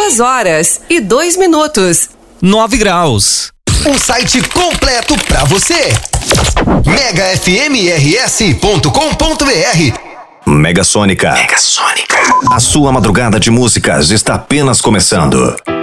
2h02. 9 graus. Um site completo pra você. megafmrs.com.br. Mega Sônica. A sua madrugada de músicas está apenas começando.